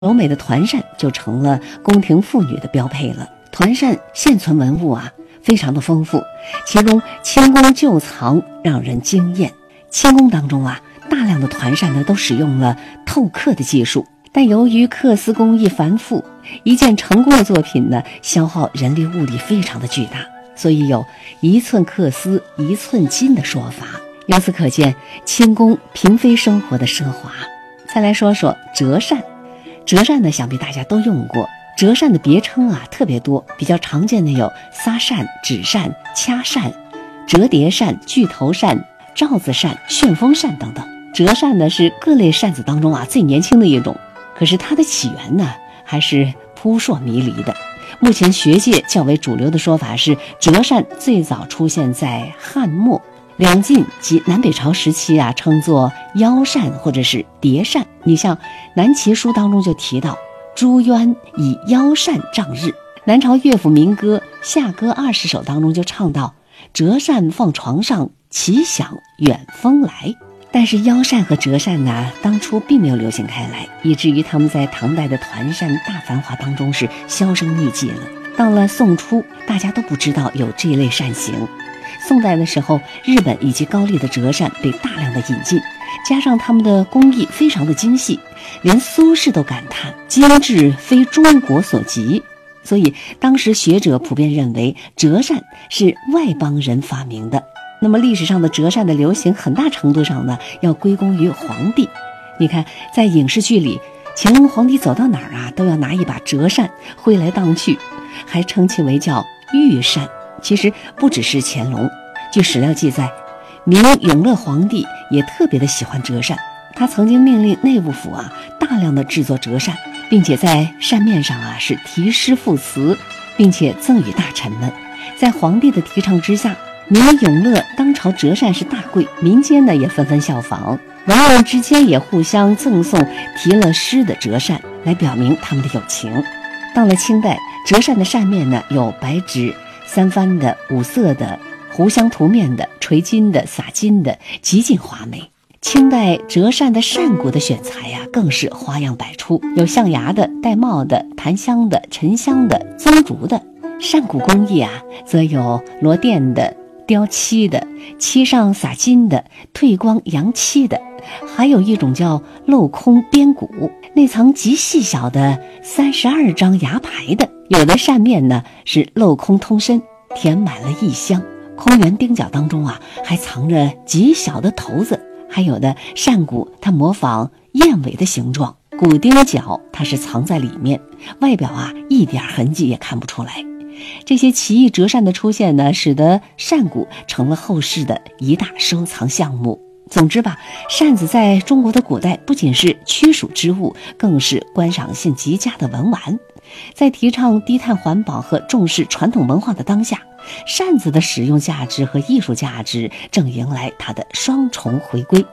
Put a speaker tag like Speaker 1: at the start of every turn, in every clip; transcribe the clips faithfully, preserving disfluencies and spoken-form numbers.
Speaker 1: 柔美的团扇就成了宫廷妇女的标配了。团扇现存文物啊非常的丰富，其中清宫旧藏让人惊艳。清宫当中啊大量的团扇呢都使用了透刻的技术，但由于刻丝工艺繁复，一件成功的作品呢消耗人力物力非常的巨大，所以有一寸刻丝一寸金的说法。由此可见清宫嫔妃生活的奢华。再来说说折扇。折扇呢想必大家都用过，折扇的别称啊特别多，比较常见的有撒扇、纸扇、掐扇、折叠扇、巨头扇、罩子扇、旋风扇等等。折扇呢是各类扇子当中啊最年轻的一种，可是它的起源呢还是扑朔迷离的。目前学界较为主流的说法是，折扇最早出现在汉末，两晋及南北朝时期啊，称作腰扇或者是叠扇。你像南齐书当中就提到，朱渊以腰扇仗日。南朝乐府民歌《夏歌二十首》当中就唱到，折扇放床上，齐响远风来。但是腰扇和折扇呢，当初并没有流行开来，以至于他们在唐代的团扇大繁华当中是销声匿迹了。到了宋初，大家都不知道有这一类扇形。宋代的时候，日本以及高丽的折扇被大量的引进，加上他们的工艺非常的精细，连苏轼都感叹精致非中国所及。所以当时学者普遍认为折扇是外邦人发明的。那么历史上的折扇的流行很大程度上呢要归功于皇帝。你看在影视剧里，乾隆皇帝走到哪儿啊都要拿一把折扇挥来荡去，还称其为叫御扇。其实不只是乾隆，据史料记载，明永乐皇帝也特别的喜欢折扇，他曾经命令内务府啊大量的制作折扇，并且在扇面上啊是题诗赋词，并且赠予大臣们。在皇帝的提倡之下，明永乐当朝折扇是大贵，民间呢也纷纷效仿，文人之间也互相赠送题了诗的折扇，来表明他们的友情。到了清代，折扇的扇面呢有白纸、三番的、五色的、糊香涂面的、垂金的、撒金的，极尽华美。清代折扇的扇骨的选材呀、啊，更是花样百出，有象牙的、带帽的、檀香的、沉香的、棕竹的。扇骨工艺啊，则有罗钿的、雕漆的、漆上撒金的、褪光扬漆的，还有一种叫镂空边骨，内藏极细小的三十二张牙牌的。有的扇面呢是镂空通身，填满了异香，空圆钉角当中啊还藏着极小的头子。还有的扇骨它模仿燕尾的形状，骨钉角它是藏在里面，外表啊一点痕迹也看不出来。这些奇异折扇的出现呢，使得扇骨成了后世的一大收藏项目。总之吧，扇子在中国的古代不仅是驱暑之物，更是观赏性极佳的文玩。在提倡低碳环保和重视传统文化的当下，扇子的使用价值和艺术价值正迎来它的双重回归。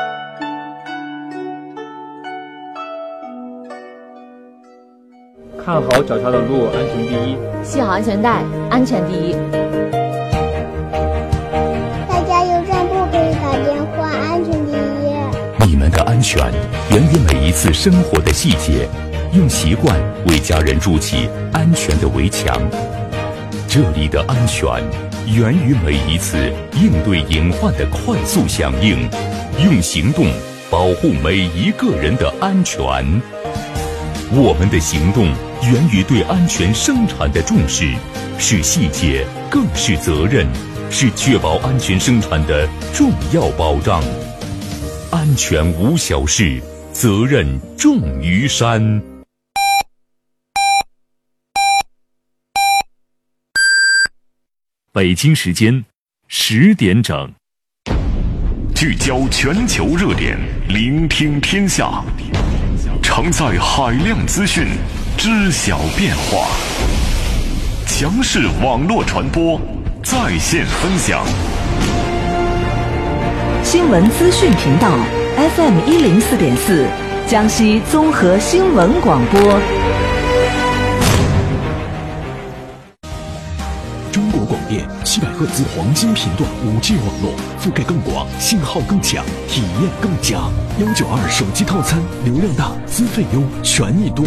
Speaker 2: 看好脚下的路，安全第一；
Speaker 3: 系好安全带，安全第一。
Speaker 4: 在加油站不可以打电话，安全第一。
Speaker 5: 你们的安全源于每一次生活的细节，用习惯为家人筑起安全的围墙。这里的安全源于每一次应对隐患的快速响应，用行动保护每一个人的安全。我们的行动源于对安全生产的重视，是细节，更是责任，是确保安全生产的重要保障。安全无小事，责任重于山。北京时间十点整，
Speaker 6: 聚焦全球热点，聆听天下，承载海量资讯，知晓变化。强势网络传播，在线分享。
Speaker 7: 新闻资讯频道 F M 一零四点四，江西综合新闻广播。
Speaker 8: 中国广电七百赫兹黄金频段 五 G 网络，覆盖更广，信号更强，体验更佳。幺九二手机套餐，流量大，资费优，权益多。